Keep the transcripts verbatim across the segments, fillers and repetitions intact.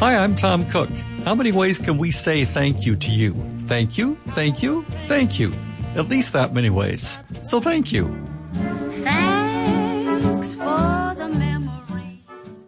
Hi, I'm Tom Cook. How many ways can we say thank you to you? Thank you, thank you, thank you. At least that many ways. So thank you. Thanks for the memory.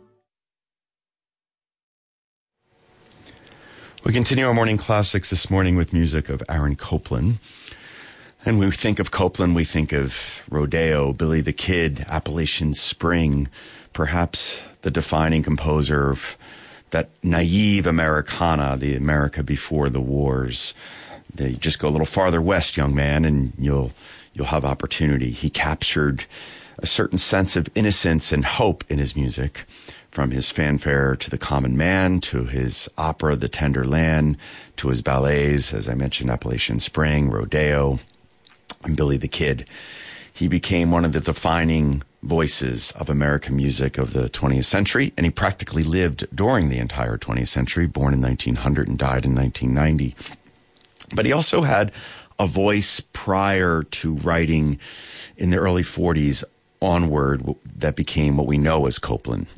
We continue our morning classics this morning with music of Aaron Copland. And when we think of Copland, we think of Rodeo, Billy the Kid, Appalachian Spring, perhaps the defining composer of that naive Americana, the America before the wars. They just go a little farther west, young man, and you'll you'll have opportunity. He captured a certain sense of innocence and hope in his music, from his fanfare to the common man, to his opera, The Tender Land, to his ballets, as I mentioned, Appalachian Spring, Rodeo, and Billy the Kid. He became one of the defining voices of American music of the twentieth century, and he practically lived during the entire twentieth century, born in nineteen hundred and died in nineteen ninety. But he also had a voice prior to writing in the early forties onward that became what we know as Copland.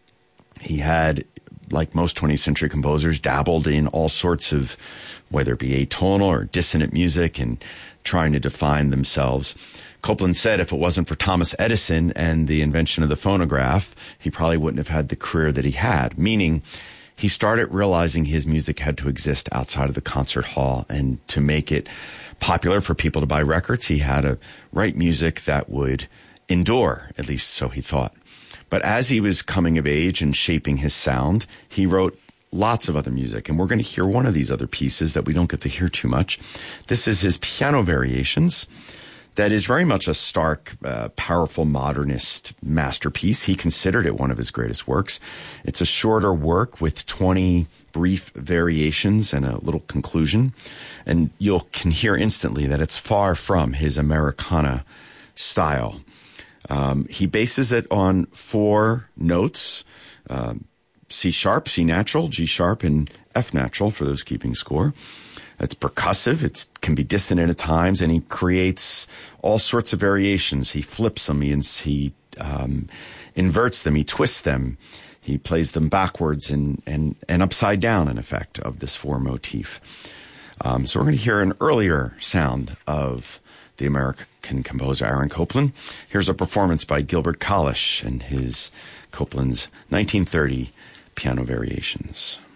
He had, like most twentieth century composers, dabbled in all sorts of, whether it be atonal or dissonant music, and trying to define themselves. Copland said if it wasn't for Thomas Edison and the invention of the phonograph, he probably wouldn't have had the career that he had, meaning he started realizing his music had to exist outside of the concert hall, and to make it popular for people to buy records, he had to write music that would endure, at least so he thought. But as he was coming of age and shaping his sound, he wrote lots of other music, and we're going to hear one of these other pieces that we don't get to hear too much. This is his Piano Variations. That is very much a stark, uh, powerful modernist masterpiece. He considered it one of his greatest works. It's a shorter work with twenty brief variations and a little conclusion. And you can hear instantly that it's far from his Americana style. Um, he bases it on four notes, uh, C sharp, C natural, G sharp, and F natural for those keeping score. It's percussive. It can be dissonant at times, and he creates all sorts of variations. He flips them. He, he um, inverts them. He twists them. He plays them backwards and, and, and upside down, in effect, of this four motif. Um, so we're going to hear an earlier sound of the American composer Aaron Copland. Here's a performance by Gilbert Kalisch and his Copland's nineteen thirty Piano Variations.